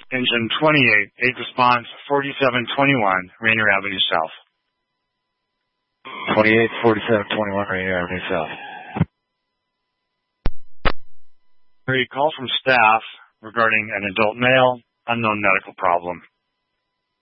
Engine 28, 8 response, 4721, Rainier Avenue South. 28, 4721, Rainier Avenue South. A call from staff regarding an adult male, unknown medical problem.